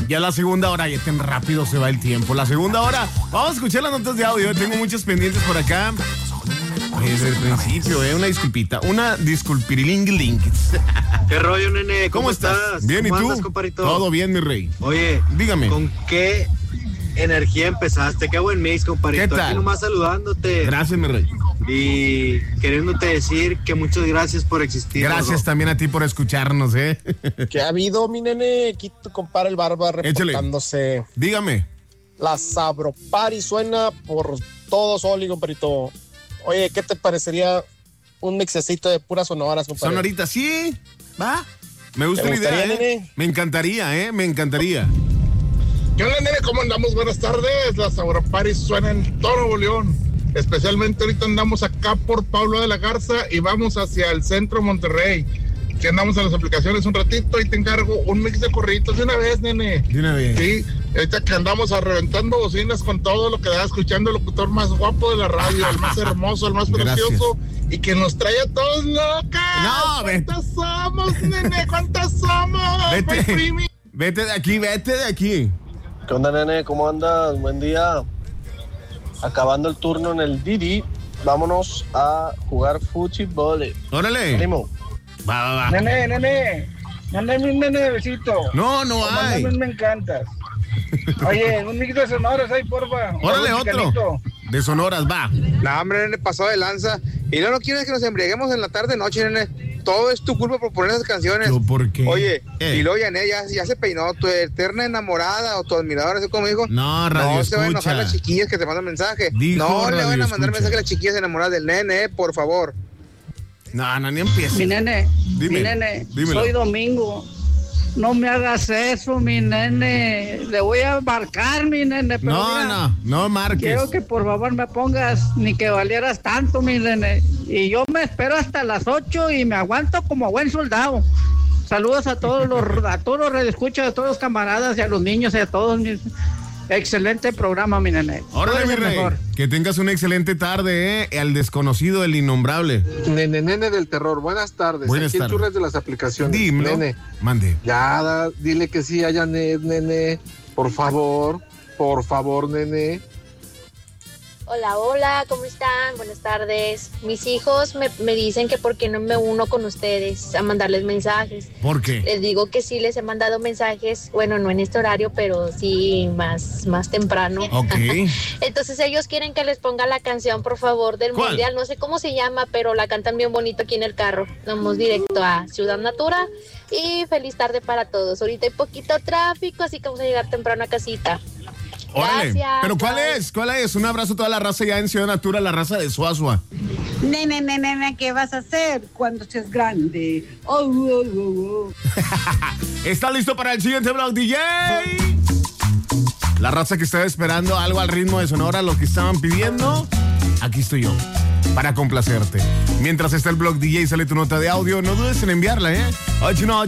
Ya la segunda hora, ya tan rápido se va el tiempo. La segunda hora, vamos a escuchar las notas de audio. Tengo muchos pendientes por acá. Desde el principio, una disculpita. Una disculpirilinglink. ¿Qué rollo, nene? ¿Cómo estás? Bien, ¿y tú? ¿Cómo andas, comparito? Todo bien, mi rey. Oye, dígame. ¿Con qué energía empezaste? Qué buen mix, comparito. ¿Qué tal? Aquí nomás saludándote. Gracias, mi rey. Y queriéndote decir que muchas gracias por existir. Gracias también a ti por escucharnos, ¿Qué ha habido, mi nene? Aquí tu compadre el Barba reportándose. Échale. Dígame. La Sabropari suena por todo Soli, compadrito. Oye, ¿qué te parecería un mixecito de puras sonoras, compadre? Sonorita, sí. ¿Va? Me gusta la gustaría, idea, nene? Me encantaría, me encantaría. ¿Qué onda, nene? ¿Cómo andamos? Buenas tardes. La Sabropari suena en todo Nuevo León. Especialmente ahorita andamos acá por Pablo de la Garza y vamos hacia el centro Monterrey. Si andamos a las aplicaciones un ratito y te encargo un mix de corriditos de una vez, nene. De una vez. Sí, ahorita que andamos reventando bocinas con todo lo que da, escuchando el locutor más guapo de la radio, el más hermoso, el más precioso y que nos trae a todos locas. No, ¿Cuántas somos, nene? ¿Cuántas somos? Vete de aquí. ¿Qué onda, nene? ¿Cómo andas? Buen día. Acabando el turno en el Didi, vámonos a jugar fútbol. Órale. Ánimo. Va. Nene, mándame un nene de besito. No hay. Me encantas. Oye, un mix de sonoras ahí, porfa. Órale, otro. De sonoras, va. No, hombre, nene, pasado de lanza. Y no quieres que nos embriaguemos en la tarde-noche, nene. Todo es tu culpa por poner esas canciones. ¿Yo por qué? Oye, y luego Yané ya se peinó, tu eterna enamorada o tu admiradora, así como dijo. No, radio No se van a escucha. enojar las chiquillas que te mandan mensaje. Dijo no le radio van a mandar escucha. mensaje a las chiquillas enamoradas del nene, por favor. No, ni empieces. Mi nene, dímelo. soy Domingo. No me hagas eso, mi nene. Le voy a marcar, mi nene. Pero No marques. quiero que por favor me pongas ni que valieras tanto, mi nene. Y yo me espero hasta las 8 y me aguanto como buen soldado. Saludos a todos los radioescuchas, a todos los camaradas y a los niños y a todos mis... Excelente programa, mi nene. Órale, mi rey. Que tengas una excelente tarde, al desconocido, el innombrable. Nene del terror, buenas tardes. Buenas Aquí tardes. el Churres de las aplicaciones. Dímelo. Nene, mande. ya, dile que sí a Janet, nene. Por favor, nene. Hola, ¿cómo están? Buenas tardes. Mis hijos me dicen que por qué no me uno con ustedes a mandarles mensajes. ¿Por qué? Les digo que sí les he mandado mensajes, bueno, no en este horario, pero sí más temprano. Ok. Entonces ellos quieren que les ponga la canción, por favor, del ¿Cuál? Mundial. No sé cómo se llama, pero la cantan bien bonito aquí en el carro. Vamos directo a Ciudad Natura y feliz tarde para todos. Ahorita hay poquito tráfico, así que vamos a llegar temprano a casita. Órale. Gracias. ¿Pero cuál es? Un abrazo a toda la raza ya en Ciudad Natura, la raza de Suazua. Nene, ¿qué vas a hacer cuando seas grande? ¿Está listo para el siguiente blog, DJ? La raza que estaba esperando algo al ritmo de Sonora, lo que estaban pidiendo, aquí estoy yo, para complacerte. Mientras está el blog DJ, sale tu nota de audio, no dudes en enviarla, 8